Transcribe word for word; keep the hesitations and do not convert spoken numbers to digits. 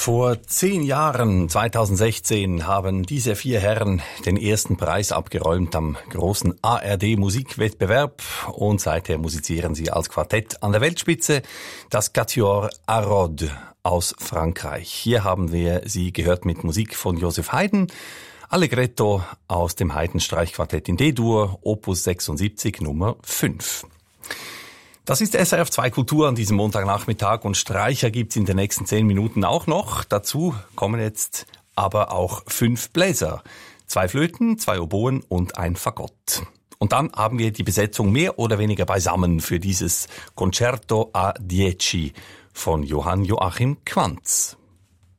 Vor zehn Jahren, zweitausendsechzehn, haben diese vier Herren den ersten Preis abgeräumt am großen A R D-Musikwettbewerb und seither musizieren sie als Quartett an der Weltspitze, das Quatuor Arod aus Frankreich. Hier haben wir sie gehört mit Musik von Joseph Haydn, Allegretto aus dem Haydn-Streichquartett in D-Dur, Opus sechsundsiebzig Nummer fünf. Das ist S R F zwei Kultur an diesem Montagnachmittag und Streicher gibt's in den nächsten zehn Minuten auch noch. Dazu kommen jetzt aber auch fünf Bläser. Zwei Flöten, zwei Oboen und ein Fagott. Und dann haben wir die Besetzung mehr oder weniger beisammen für dieses Concerto a Dieci von Johann Joachim Quantz.